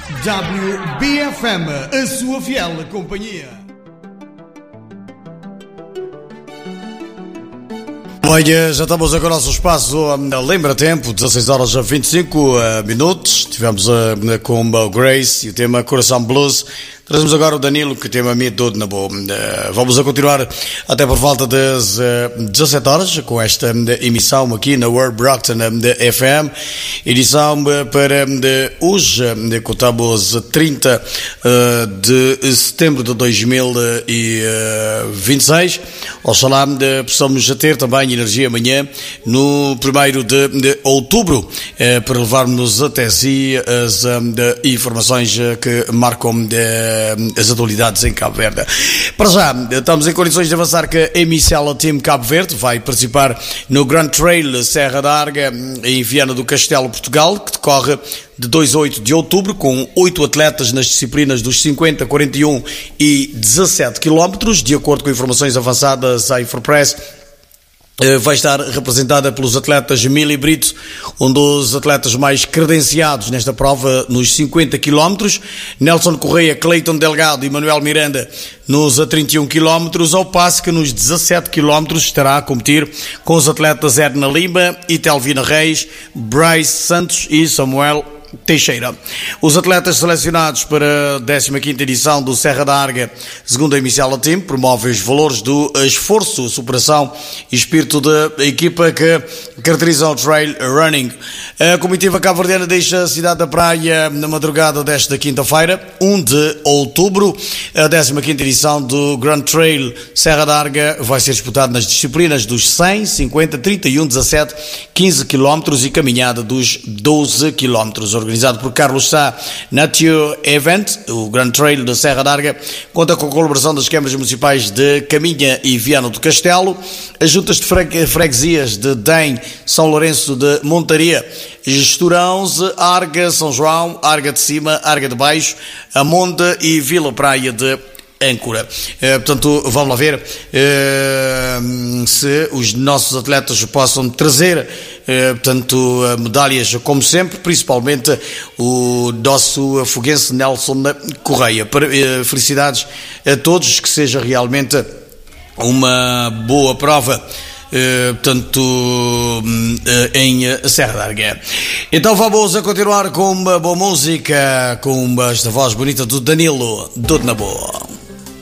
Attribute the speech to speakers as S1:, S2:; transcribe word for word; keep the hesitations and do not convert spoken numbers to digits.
S1: W B F M, a sua fiel companhia. Bem, já estamos agora ao nosso espaço Lembra Tempo, dezasseis horas e vinte e cinco minutos. Tivemos uh, com o Grace e o tema Coração Blues. Trazemos agora o Danilo, que tem a mim todo na boa. Uh, vamos a continuar até por volta das uh, dezassete horas com esta uh, emissão aqui na World Brockton uh, F M. Edição uh, para uh, hoje, uh, contamos trinta uh, de setembro de dois mil e vinte e seis. Oxalá uh, possamos ter também energia amanhã, no primeiro de, de outubro, uh, para levarmos até si as uh, informações uh, que marcam uh, as atualidades em Cabo Verde. Para já, estamos em condições de avançar que a Emicela Team Cabo Verde vai participar no Grand Trail Serra da Arga em Viana do Castelo, Portugal, que decorre de dois a oito de outubro, com oito atletas nas disciplinas dos cinquenta, quarenta e um e dezassete quilómetros, de acordo com informações avançadas à Infopress. Vai estar representada pelos atletas Mili Brito, um dos atletas mais credenciados nesta prova nos cinquenta quilómetros, Nelson Correia, Cleiton Delgado e Manuel Miranda nos trinta e um quilómetros, ao passo que nos dezassete quilómetros estará a competir com os atletas Edna Lima e Telvina Reis, Bryce Santos e Samuel Teixeira. Os atletas selecionados para a décima quinta edição do Serra da Arga, segundo a Emicela Team, promovem os valores do esforço, superação e espírito da equipa que caracterizam o trail running. A comitiva cabo-verdiana deixa a cidade da Praia na madrugada desta quinta-feira, um de outubro. A décima quinta edição do Grand Trail Serra da Arga vai ser disputada nas disciplinas dos cem, cinquenta, trinta e um, dezassete, quinze quilómetros e caminhada dos doze quilómetros. Organizado por Carlos Sá Natio Event, o Grand Trail da Serra da Arga conta com a colaboração das câmaras municipais de Caminha e Viana do Castelo, as juntas de freguesias de Dem, São Lourenço de Montaria, Gesturãos, Arga, São João, Arga de Cima, Arga de Baixo, Amonda e Vila Praia de Âncora. Uh, portanto, vamos lá ver uh, se os nossos atletas possam trazer uh, portanto, uh, medalhas, como sempre, principalmente o nosso foguense Nelson Correia. Para, uh, felicidades a todos, que seja realmente uma boa prova. Uh, portanto, uh, em uh, Serra da Arga. Então vamos a continuar com uma boa música, com esta voz bonita do Danilo, tudo na boa.